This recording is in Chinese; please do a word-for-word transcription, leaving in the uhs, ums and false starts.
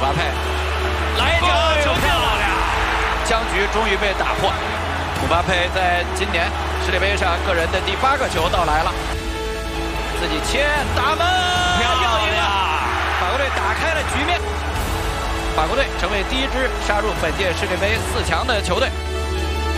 巴佩，来一脚球漂亮，僵局终于被打破。姆巴佩在今年世界杯上个人的第八个球到来了，自己切打门，漂亮！法国队打开了局面，法国队成为第一支杀入本届世界杯四强的球队。